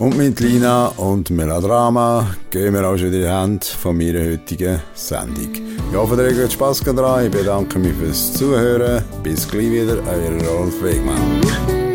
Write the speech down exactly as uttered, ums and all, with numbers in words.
Und mit Lina und Melodrama gehen wir auch schon in die Hände von meiner heutigen Sendung. Ich hoffe, ihr habt Spass daran. Ich bedanke mich fürs Zuhören. Bis gleich wieder, euer Rolf Wegmann.